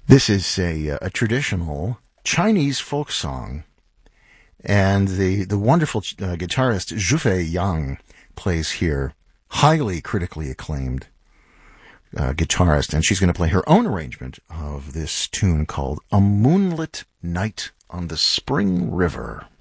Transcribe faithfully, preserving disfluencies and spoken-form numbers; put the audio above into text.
This is a, a traditional Chinese folk song, and the, the wonderful uh, guitarist Zhufei Yang plays here, highly critically acclaimed uh, guitarist, and she's going to play her own arrangement of this tune called A Moonlit Night on the Spring River.